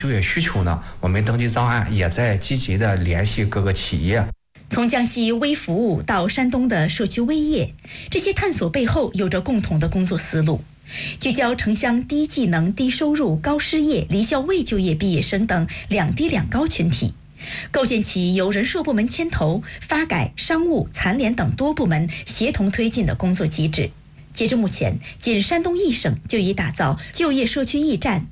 就业需求呢，我们登记档案也在积极的联系各个企业。 从江西微服务到山东的社区微业，这些探索背后有着共同的工作思路，聚焦城乡低技能、低收入、高失业、离校未就业毕业生等两低两高群体，构建起由人社部门牵头、发改、商务、残联等多部门协同推进的工作机制。截至目前，仅山东一省就已打造就业社区驿站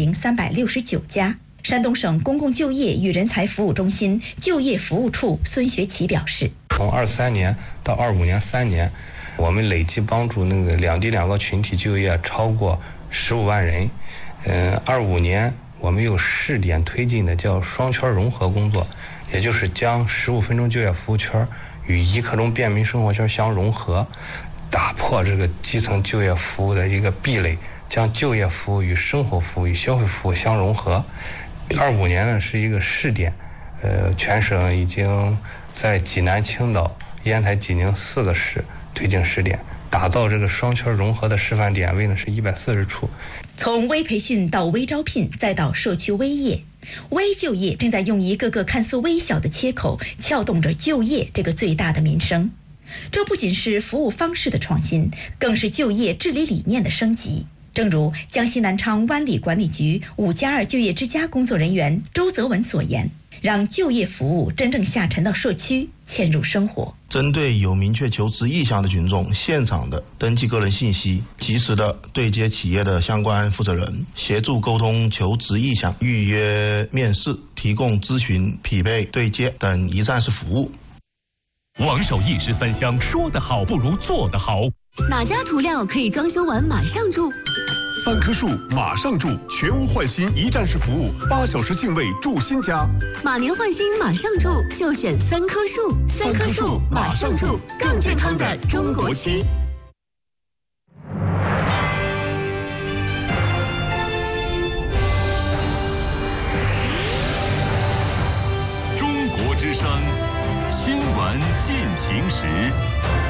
10369家。山东省公共就业与人才服务中心就业服务处孙学奇表示， 从23年到25年3年，我们累计帮助那个两低两高群体就业超过15万人。25年我们有试点推进的叫双圈融合工作，也就是将15分钟就业服务圈与1刻钟便民生活圈相融合，打破这个基层就业服务的一个壁垒，将就业服务与生活服务与消费服务相融合。25年呢是一个试点，全省已经在济南、青岛、烟台、济宁4个市推进试点，打造这个双圈融合的示范点位呢是140处。 从微培训到微招聘，再到社区微业，微就业正在用一个个看似微小的切口撬动着就业这个最大的民生。这不仅是服务方式的创新，更是就业治理理念的升级。正如江西南昌湾里管理局5+2就业之家工作人员周泽文所言，让就业服务真正下沉到社区，嵌入生活。 针对有明确求职意向的群众，现场的登记个人信息，及时的对接企业的相关负责人，协助沟通求职意向，预约面试，提供咨询、匹配、对接等一站式服务。 王守义13香，说得好不如做得好。 哪家涂料可以装修完马上住 ？3棵树马上住，全屋换新一站式服务，8小时净位住新家。 马年换新马上住，就选3棵树。3棵树马上住，更健康的中国区。 中国之声，新闻进行时。